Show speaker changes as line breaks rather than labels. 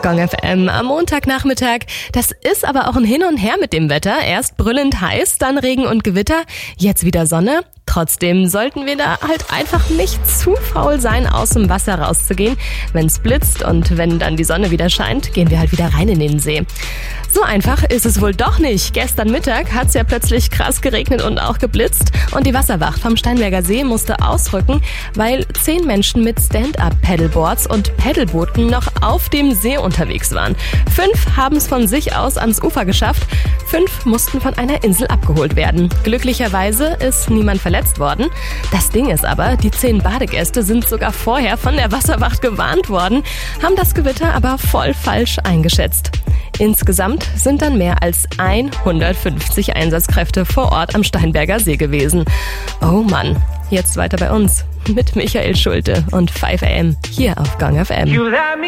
Gong FM am Montagnachmittag. Das ist aber auch ein Hin und Her mit dem Wetter. Erst brüllend heiß, dann Regen und Gewitter, jetzt wieder Sonne. Trotzdem sollten wir da halt einfach nicht zu faul sein, aus dem Wasser rauszugehen. Wenn es blitzt und wenn dann die Sonne wieder scheint, gehen wir halt wieder rein in den See. So einfach ist es wohl doch nicht. Gestern Mittag hat es ja plötzlich krass geregnet und auch geblitzt. Und die Wasserwacht vom Steinberger See musste ausrücken, weil 10 Menschen mit Stand-Up-Paddleboards und Paddlebooten noch auf dem See unterwegs waren. 5 haben es von sich aus ans Ufer geschafft. 5 mussten von einer Insel abgeholt werden. Glücklicherweise ist niemand verletzt worden. Das Ding ist aber, die 10 Badegäste sind sogar vorher von der Wasserwacht gewarnt worden, haben das Gewitter aber voll falsch eingeschätzt. Insgesamt sind dann mehr als 150 Einsatzkräfte vor Ort am Steinberger See gewesen. Oh Mann, jetzt weiter bei uns mit Michael Schulte und 5am hier auf Gong FM.